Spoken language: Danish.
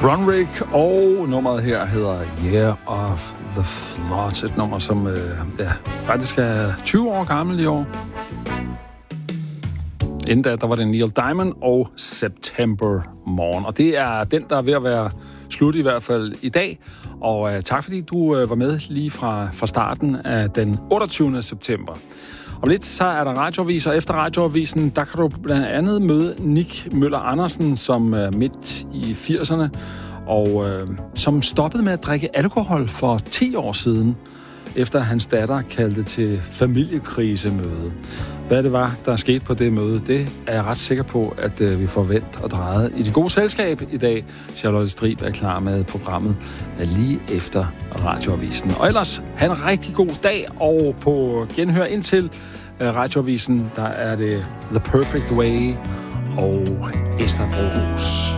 Runrig, og nummeret her hedder Year of the Flood. Et nummer, som faktisk er 20 år gammel i år. Inden da, der var det Neil Diamond og September Morn. Og det er den, der er ved at være slut i hvert fald i dag. Og tak fordi du var med lige fra starten af den 28. september. Om lidt, så er der radioavis, og efter radioavisen, der kan du blandt andet møde Nick Møller Andersen, som midt i 80'erne, og som stoppede med at drikke alkohol for 10 år siden, efter hans datter kaldte til familiekrisemøde. Hvad det var, der skete på det møde, det er jeg ret sikker på, at vi får vendt og drejet i det gode selskab i dag. Charlotte Strib er klar med programmet lige efter radioavisen. Og ellers, have en rigtig god dag, og på genhør indtil radioavisen, der er det The Perfect Way og Esther Brohus.